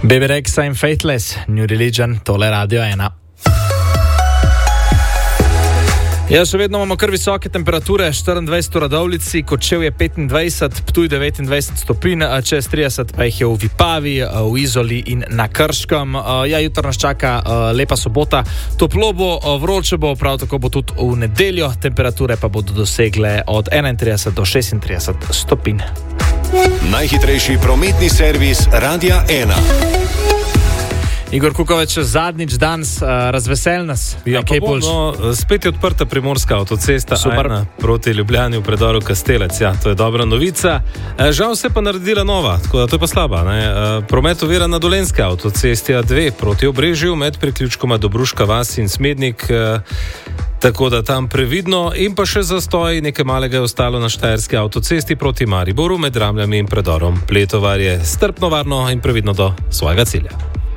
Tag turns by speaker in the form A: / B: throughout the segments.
A: Baby Rexha in Faithless, New Religion, tole Radio 1. Ja, še vedno imamo kar visoke temperature, 24 v Radovljici, Kočevje 25, Ptuj 29 stopinj, čez 30 pa jih je v Vipavi, v Izoli in na Krškem. Ja, jutro nas čaka lepa sobota, toplo bo, vroče bo, prav tako bo tudi v nedeljo, temperature pa bodo dosegle od 31 do 36 stopinj.
B: Najhitrejši prometni servis Radia 1.
A: Igor Kukovič, zadnjič danes razvesel nas.
C: Ja, spet je odprta primorska avtocesta A1 proti Ljubljani v predoru Kastelec. Ja, to je dobra novica. Žal se pa naredila nova, tako da to je pa slaba. Promet ovira na Dolenjski avtocesti A2 proti Obrežju med priključkoma Dobruška vas in Smednik. Tako da tam previdno in pa še zastoj, nekaj malega je ostalo na Štajerski avtocesti proti Mariboru med Ramljami in predorom Pletovarje. Strpno, varno in previdno do svojega cilja.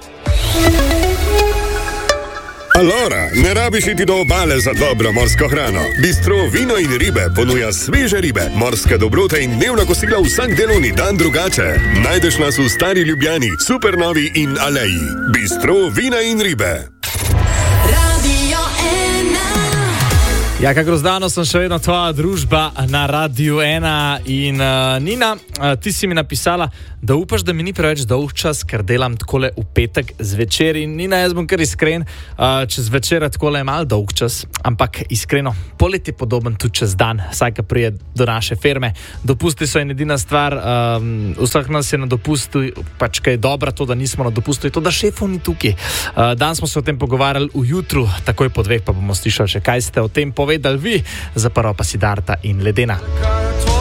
D: Alora, ne rabiš iti do obale za dobro morsko hrano. Bistro Vino in ribe ponuja sveže ribe, morske dobrote in dnevna kosila vsak delovni dan drugače. Najdeš nas v Stari Ljubljani, Supernovi in Aleji. Bistro Vina in ribe.
A: Ja, kako zdano sem še vedno tvoja družba na Radiu 1 in Nina, ti si mi napisala, da upaš, da mi ni preveč dolg čas, ker delam takole v petek zvečer in Nina, jaz bom kar iskren, čez večer takole je mal dolg čas, ampak iskreno, polet je podoben tudi čez dan, saj ka prije do naše firme. Dopusti so in edina stvar, vsak nas je na dopustu, pač kaj je dobra to, da nismo na dopustu, je to, da šefov ni tukaj. Dan smo se o tem pogovarjali v jutru, takoj po 2 pa bomo slišali še, kaj ste o tem povedali vi, zapravo pa si Darta in Ledena.